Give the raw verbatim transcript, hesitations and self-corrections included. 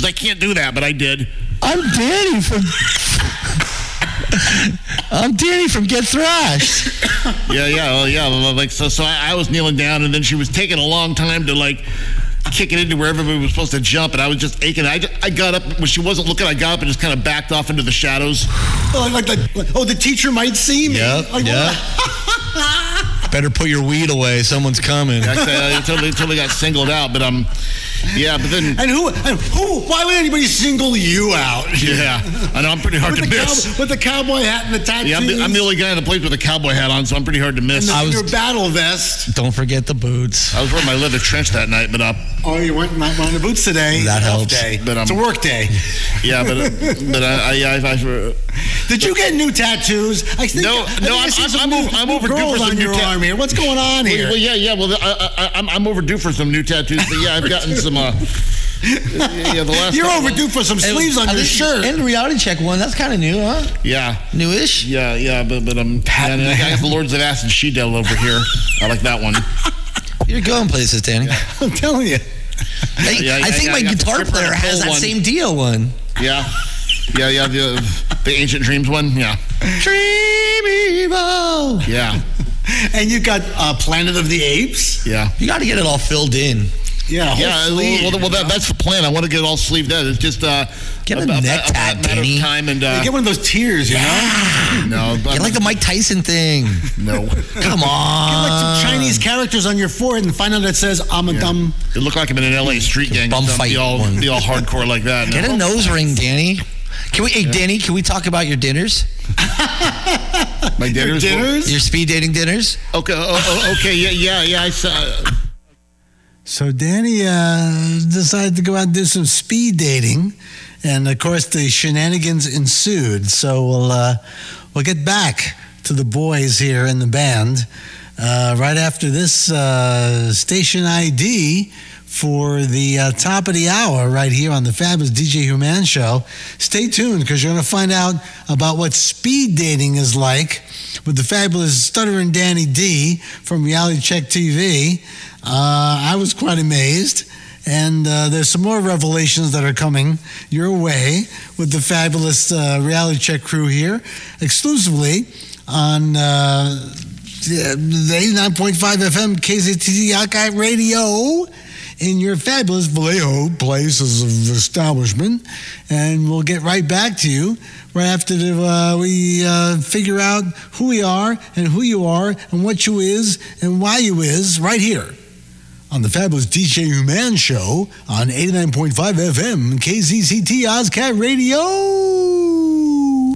I can't do that, but I did. I'm Danny from... I'm Danny from Get Thrashed. Yeah, yeah, well, yeah. Like so, so I, I was kneeling down, and then she was taking a long time to like kick it into where everybody was supposed to jump, and I was just aching. I, just, I got up when she wasn't looking. I got up and just kind of backed off into the shadows. Oh, like the like, oh, the teacher might see me. Yep, like, yep. Better put your weed away. Someone's coming. Actually, I totally, totally got singled out, but um, yeah, but then and who and who? Why would anybody single you out? Yeah, I know I'm pretty hard with to the miss. Cow, with the cowboy hat and the tattoos. Yeah, I'm the, I'm the only guy in the place with a cowboy hat on, so I'm pretty hard to miss. And the, I was, your battle vest. Don't forget the boots. I was wearing my leather trench that night, but uh, oh, you weren't wearing the boots today. That helps. Day. But um, it's a work day. Yeah, but uh, but I, I, I, I did you get new tattoos? I think no, I think no, I I'm, see I'm, some I'm, new, over, I'm new overdue girls for some on new your ta- arm here. What's going on here? Well, yeah, yeah. Well, I, I, I'm I'm overdue for some new tattoos, but yeah, I've gotten some. Uh, yeah, the last. You're overdue months. for some sleeves and, on your shirt. And the reality check one. That's kind of new, huh? Yeah. Newish. Yeah, yeah, but but um, yeah, I got the Lords of Acid She Devil over here. I like that one. You're going places, Danny. Yeah. I'm telling you. I, yeah, I yeah, think yeah, my I guitar player has that one. same deal one. Yeah. Yeah, yeah, the the Ancient Dreams one, yeah. Dream Evil. Yeah. And you got uh, Planet of the Apes. Yeah. You got to get it all filled in. Yeah, yeah. sleeve, well, well that, that's the plan. I want to get it all sleeved out. It's just uh, get a, a neck a, tat, a matter Danny. of time and uh, yeah, get one of those tears, you yeah. know. No, get like the Mike Tyson thing. No, come on. Get like some Chinese characters on your forehead and find out it says "I'm a yeah. dumb." It looked like I'm in an L A street gang. Bum fight. Be all, be all hardcore like that. Get no. a nose ring, Danny. Can we, hey, yeah. Danny, can we talk about your dinners? My dinners? Your dinners? Your speed dating dinners? Okay, oh, oh, okay, yeah, yeah, yeah. I saw. So Danny uh, decided to go out and do some speed dating, and of course the shenanigans ensued. So we'll uh, we'll get back to the boys here in the band uh, right after this uh, station I D for the uh, top of the hour right here on the fabulous D J Human Show. Stay tuned because you're going to find out about what speed dating is like with the fabulous Stuttering Danny D from Reality Check T V. Uh, I was quite amazed. And uh, there's some more revelations that are coming your way with the fabulous uh, Reality Check crew here, exclusively on uh, the eighty-nine point five F M K Z T T Archive Radio in your fabulous Vallejo places of establishment. And we'll get right back to you right after the, uh, we uh, figure out who we are and who you are and what you is and why you is right here on the fabulous D J Human Show on eighty-nine point five F M K Z C T Ozcat Radio.